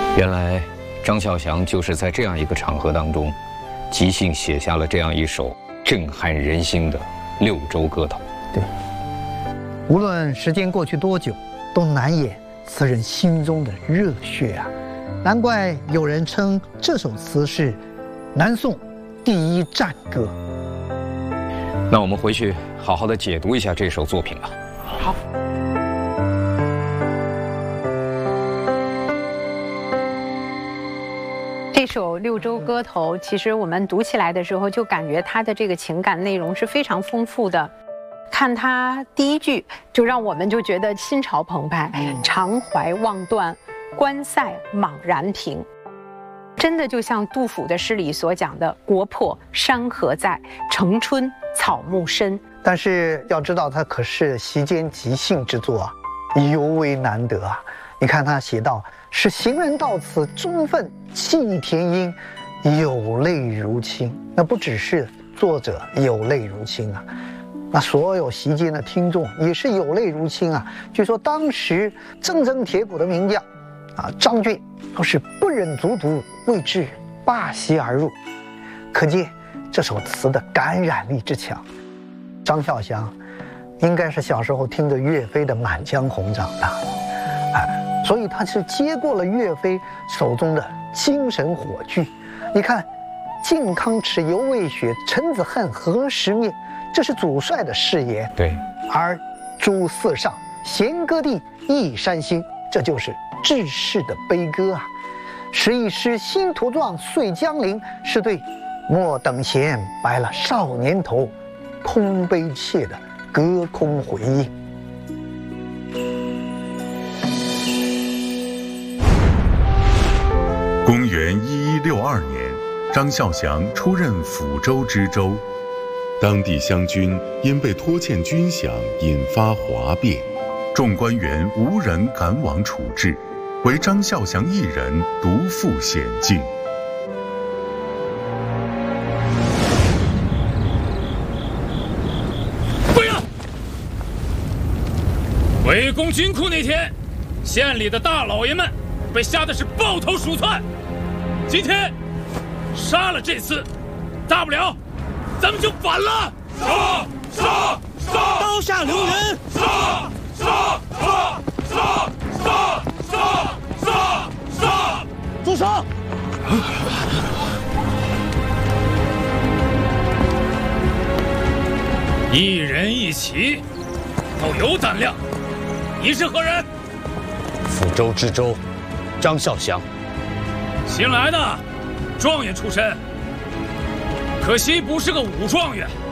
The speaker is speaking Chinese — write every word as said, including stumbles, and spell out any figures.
原来张孝祥就是在这样一个场合当中，即兴写下了这样一首震撼人心的《六州歌头》。 对，无论时间过去多久，都难掩词人心中的热血啊！难怪有人称这首词是南宋第一战歌。 那我们回去好好的解读一下这首作品吧。 好。 这首《六州歌头》，其实我们读起来的时候，就感觉它的这个情感内容是非常丰富的。看它第一句，就让我们就觉得心潮澎湃，常怀望断，关塞莽然平。真的就像杜甫的诗里所讲的“国破山河在，城春草木深”。 但是要知道，它可是席间即兴之作啊，尤为难得啊。你看他写道：“使行人到此，中愤气填膺，有泪如倾。”那不只是作者有泪如倾啊，那所有席间的听众也是有泪如倾啊。据说当时铮铮铁骨的名将啊张俊都是不忍卒读，为之罢席而入。可见这首词的感染力之强。张孝祥应该是小时候听着岳飞的《满江红》长大的，哎。所以他是接过了岳飞手中的精神火炬。你看，靖康耻，犹未雪；臣子恨，何时灭？这是主帅的誓言。 对， 而朱四上，弦歌地，一山心，这就是志士的悲歌啊。时一诗新图壮，岁将临，是对莫等闲，白了少年头，空悲切的隔空回应。 公元一一六二年，张孝祥出任抚州知州，当地湘军因被拖欠军饷引发哗变，众官员无人赶往处置，唯张孝祥一人独赴险境。 跪了！围攻军库那天，县里的大老爷们被吓得是抱头鼠窜。今天杀了这次，大不了咱们就反了！杀杀杀！刀下留人！杀杀杀杀杀杀杀杀！住手！一人一骑，都有胆量。你是何人？ 抚州知州张孝祥。 新来的，状元出身，可惜不是个武状元。